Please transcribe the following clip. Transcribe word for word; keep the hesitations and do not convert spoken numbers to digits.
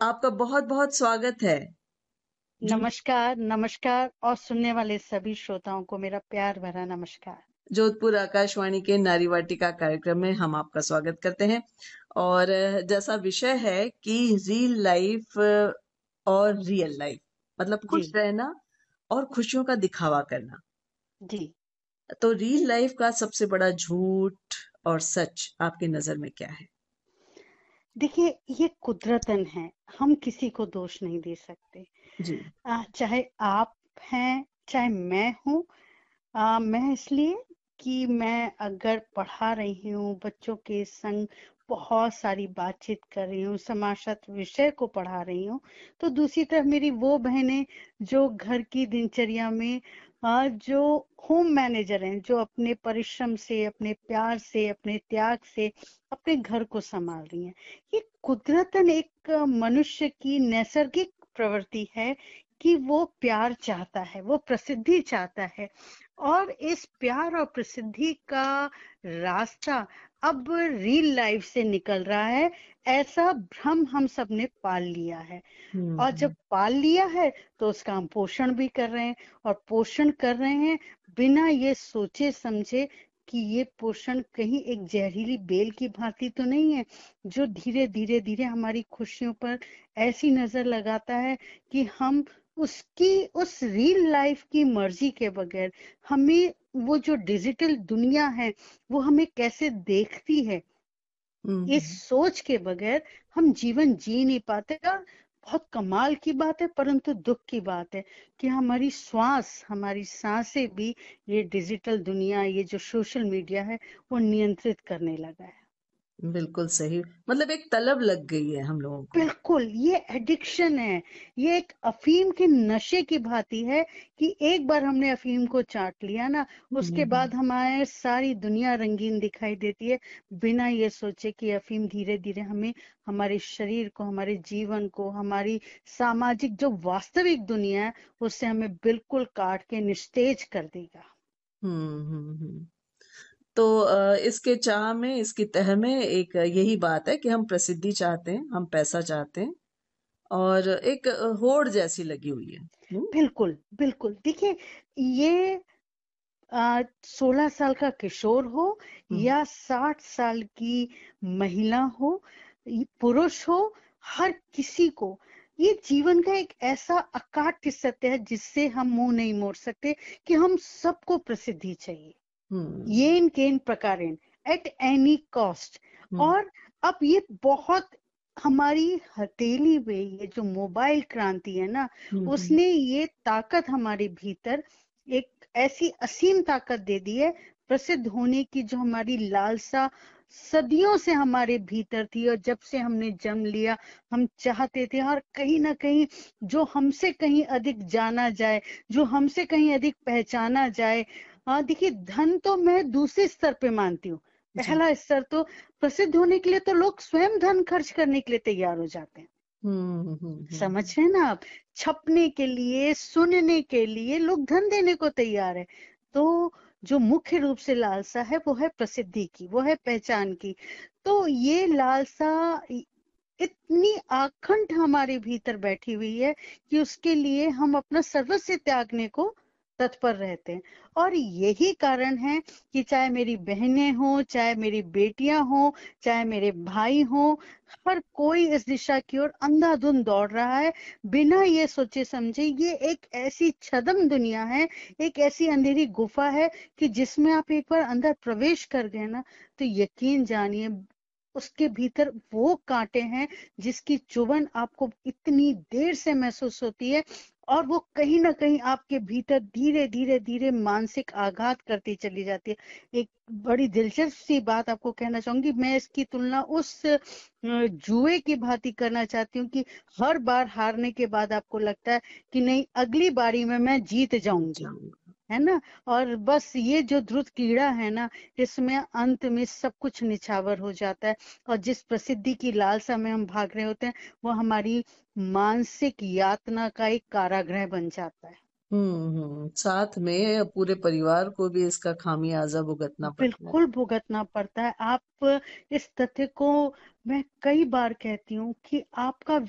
आपका बहुत-बहुत स्वागत है। जो नमस्कार, नमस्कार और सुनने वाले सभी श्रोताओं को मेरा प्यार भरा नमस्कार। जोधपुर आकाशवाणी के नारी वाटिका कार्यक्रम में हम आपका स्वागत करते हैं और अ, जैसा विषय है कि रियल लाइफ और रियल लाइफ मतलब जी, खुश रहना और खुशियों का दिखावा करना। जी। तो रियल लाइफ का सबसे बड़ा झूठ और सच आपकी नजर में क्या है? देखिए, ये कुदरतन है, हम किसी को दोष नहीं दे सकते। जी। अ, चाहे आप हैं, चाहे मैं हूँ। अ, मैं इसलिए कि मैं अगर पढ़ा रही हूँ, बच्चों के संग बहुत सारी बातचीत कर रही हूँ, समाजशास्त्र विषय को पढ़ा रही हूँ, तो दूसरी तरफ मेरी वो बहनें जो घर की दिनचर्या में अ, जो होम मैनेजर हैं, जो अपने परिश्रम से, अपने प्यार से, अपने त्याग से अपने घर को संभाल रही हैं। ये कुदरतन एक अ, मनुष्य की नैसर्गिक प्रवृत्ति है कि वो प्यार चाहता है, वो प्रसिद्धि चाहता है। और इस प्यार और प्रसिद्धि का रास्ता अब रियल लाइफ से निकल रहा है, ऐसा भ्रम हम सब ने पाल लिया है। हम्म और जब हम्म पाल लिया है तो उसका हम पोषण भी कर रहे हैं, और पोषण कर रहे हैं बिना ये सोचे समझे कि ये पोषण कहीं एक जहरीली बेल की भांति तो नहीं है, जो धीरे धीरे धीरे हमारी खुशियों पर ऐसी नजर लगाता है कि हम उसकी उस रियल लाइफ की मर्जी के बगैर हमें वो जो डिजिटल दुनिया है वो हमें कैसे देखती है, हम्म इस हम्म। सोच के बगैर हम जीवन जी नहीं पाते। और बहुत कमाल की बात है, परंतु दुख की बात है कि हमारी श्वास हमारी सांसें भी ये डिजिटल दुनिया, ये जो सोशल मीडिया है वो नियंत्रित करने लगा है। बिल्कुल सही। मतलब एक तलब लग गई है हम लोगों को। बिल्कुल, ये एडिक्शन है। ये एक अफीम के नशे की भांति है कि एक बार हमने अफीम को चाट लिया ना, हम्म उसके हम्म बाद हमारे सारी दुनिया रंगीन दिखाई देती है, बिना ये सोचे कि अफीम धीरे धीरे हमें, हमारे शरीर को, हमारे जीवन को, हमारी सामाजिक जो वास्तविक दुनिया है उससे हमें बिल्कुल काट के निस्तेज कर देगा। हम्म हम्म हम्म। तो अ, इसके चाह में, इसकी तह में एक यही बात है कि हम प्रसिद्धि चाहते हैं, हम पैसा चाहते हैं और एक अ, होड़ जैसी लगी हुई है। हुँ? बिल्कुल, बिल्कुल। देखिए, ये आ, सोलह साल का किशोर हो हुँ, या साठ साल की महिला हो, ये पुरुष हो, हर किसी को ये जीवन का एक ऐसा अकाट्य सत्य है जिससे हम मुंह नहीं मोड़ सकते कि हम सबको प्रसिद्धि चाहिए, हुँ, येन केन प्रकारेण, एट एनी कॉस्ट। हुँ, और अब ये बहुत हमारी हथेली पे ये जो मोबाइल क्रांति है ना, हुँ, हुँ, उसने ये ताकत हमारे भीतर एक ऐसी असीम ताकत दे दी है, प्रसिद्ध होने की जो हमारी लालसा सदियों से हमारे भीतर थी, और जब से हमने जन्म लिया हम चाहते थे, और कहीं ना कहीं जो हमसे कहीं अधिक जाना जाए, जो हमसे कहीं अधिक पहचाना जाए। हाँ, देखिए, धन तो मैं दूसरे स्तर पे मानती हूँ। जी। पहला स्तर तो प्रसिद्ध होने के लिए तो लोग स्वयं धन खर्च करने के लिए तैयार हो जाते हैं। हुँ, हुँ, समझ हुँ, रहे हैं ना आप? छपने के लिए, सुनने के लिए लोग धन देने को तैयार है। तो जो मुख्य रूप से लालसा है वो है प्रसिद्धि की, वो है पहचान की। तो ये लालसा इ- इतनी आखंड हमारे भीतर बैठी हुई है कि उसके लिए हम अपना सर्वस्व त्यागने को तत्पर रहते हैं। और यही कारण है कि चाहे मेरी बहनें हों, चाहे मेरी बेटियां हों, चाहे मेरे भाई हों, हर कोई इस दिशा की ओर अंधाधुंध दौड़ रहा है, बिना ये सोचे समझे। ये एक ऐसी छद्म दुनिया है, एक ऐसी अंधेरी गुफा है कि जिसमें आप एक बार अंदर प्रवेश कर गए ना, तो यकीन जानिए उसके भीतर वो कांटे हैं जिसकी चुभन आपको इतनी देर से महसूस होती है, और वो कहीं ना कहीं आपके भीतर धीरे धीरे धीरे मानसिक आघात करती चली जाती है। एक बड़ी दिलचस्प सी बात आपको कहना चाहूंगी, मैं इसकी तुलना उस अ, जुए की भांति करना चाहती हूँ कि हर बार हारने के बाद आपको लगता है कि नहीं, अगली बारी में मैं जीत जीत जाऊंगी, जाऊँगा। है ना? और बस ये जो ध्रुत कीड़ा है ना, इसमें अंत में सब कुछ निछावर हो जाता है, और जिस प्रसिद्धि की लालसा में हम भाग रहे होते हैं वो हमारी मानसिक यातना का एक कारागृह बन जाता है। हुँ, हुँ। साथ में पूरे परिवार को भी इसका खामियाज़ा भुगतना पड़ता है। बिल्कुल भुगतना पड़ता है। आप इस तथ्य को मैं कई बार कहती हूँ कि आपका